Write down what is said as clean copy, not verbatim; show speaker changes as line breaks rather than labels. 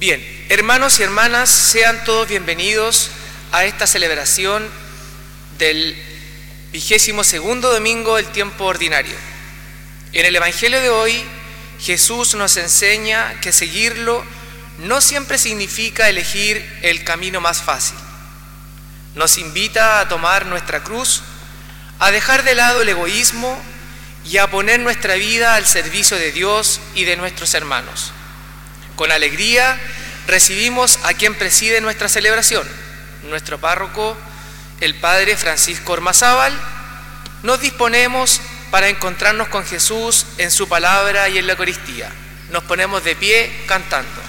Bien, hermanos y hermanas, sean todos bienvenidos a esta celebración del 22º domingo del tiempo ordinario. En el Evangelio de hoy, Jesús nos enseña que seguirlo no siempre significa elegir el camino más fácil. Nos invita a tomar nuestra cruz, a dejar de lado el egoísmo y a poner nuestra vida al servicio de Dios y de nuestros hermanos. Con alegría recibimos a quien preside nuestra celebración, nuestro párroco, el Padre Francisco Ormazábal. Nos disponemos para encontrarnos con Jesús en su palabra y en la Eucaristía. Nos ponemos de pie cantando.